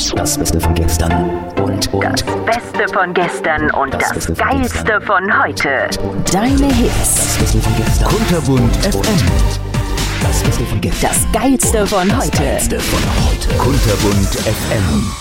Das Beste von gestern und Das Beste von gestern und das Geilste von heute. Deine Hits. das Beste von gestern. Kunterbunt FM. Das Beste von gestern. Das Geilste von heute. Beste von heute. Kunterbunt FM.